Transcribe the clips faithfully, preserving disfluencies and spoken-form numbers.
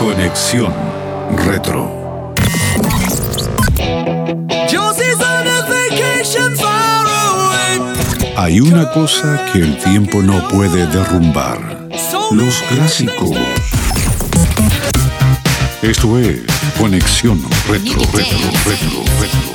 Conexión Retro. Hay una cosa que el tiempo no puede derrumbar: los clásicos. Esto es Conexión Retro, Retro, Retro, Retro.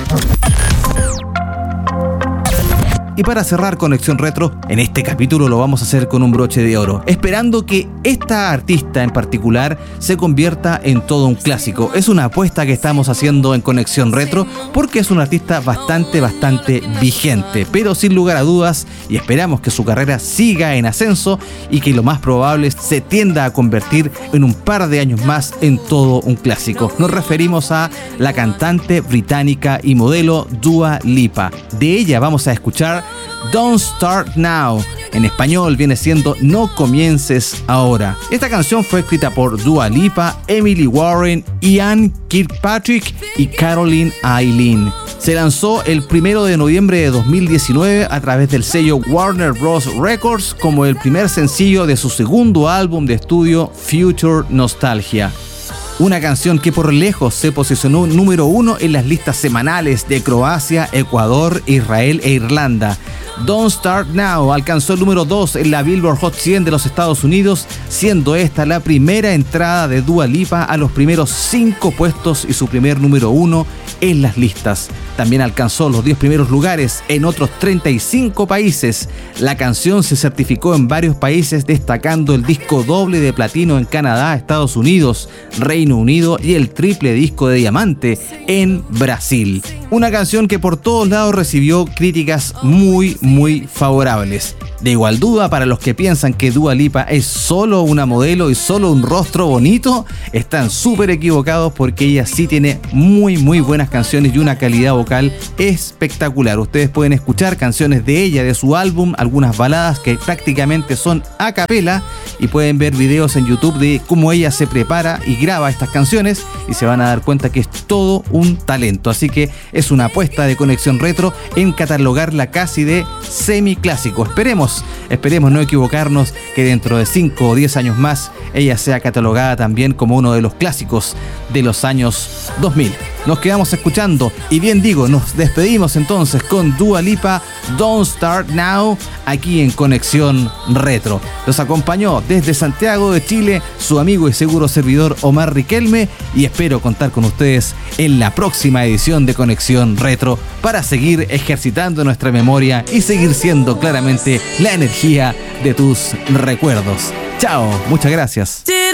Y para cerrar Conexión Retro, en este capítulo lo vamos a hacer con un broche de oro, esperando que esta artista en particular se convierta en todo un clásico. Es una apuesta que estamos haciendo en Conexión Retro porque es una artista bastante, bastante vigente, pero sin lugar a dudas, y esperamos que su carrera siga en ascenso y que lo más probable es se tienda a convertir en un par de años más en todo un clásico. Nos referimos a la cantante británica y modelo Dua Lipa. De ella vamos a escuchar Don't Start Now. En español viene siendo No comiences ahora. Esta canción fue escrita por Dua Lipa, Emily Warren, Ian Kirkpatrick y Caroline Eileen. Se lanzó el primero de noviembre de dos mil diecinueve a través del sello Warner Bros. Records como el primer sencillo de su segundo álbum de estudio Future Nostalgia. Una canción que por lejos se posicionó número uno en las listas semanales de Croacia, Ecuador, Israel e Irlanda. Don't Start Now alcanzó el número dos en la Billboard Hot cien de los Estados Unidos, siendo esta la primera entrada de Dua Lipa a los primeros cinco puestos y su primer número uno en las listas. También alcanzó los diez primeros lugares en otros treinta y cinco países. La canción se certificó en varios países, destacando el disco doble de platino en Canadá, Estados Unidos, Reino Unido y el triple disco de diamante en Brasil. Una canción que por todos lados recibió críticas muy, muy favorables. De igual duda, para los que piensan que Dua Lipa es solo una modelo y solo un rostro bonito, están súper equivocados porque ella sí tiene muy, muy buenas canciones y una calidad vocal espectacular. Ustedes pueden escuchar canciones de ella, de su álbum, algunas baladas que prácticamente son a capela, y pueden ver videos en YouTube de cómo ella se prepara y graba estas canciones y se van a dar cuenta que es todo un talento. Así que es una apuesta de Conexión Retro en catalogarla casi de semiclásico. Esperemos Esperemos no equivocarnos, que dentro de cinco o diez años más ella sea catalogada también como uno de los clásicos de los años dos mil. Nos quedamos escuchando y bien digo, nos despedimos entonces con Dua Lipa, Don't Start Now, aquí en Conexión Retro. Los acompañó desde Santiago de Chile su amigo y seguro servidor Omar Riquelme, y espero contar con ustedes en la próxima edición de Conexión Retro para seguir ejercitando nuestra memoria y seguir siendo claramente la energía de tus recuerdos. Chao, muchas gracias.